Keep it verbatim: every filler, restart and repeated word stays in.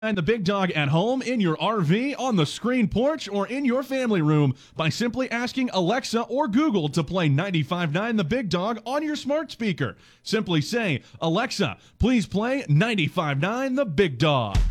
And the Big Dog at home, in your R V, on the screen porch, or in your family room by simply asking Alexa or Google to play ninety-five point nine The Big Dog on your smart speaker. Simply say, Alexa, please play ninety-five point nine The Big Dog.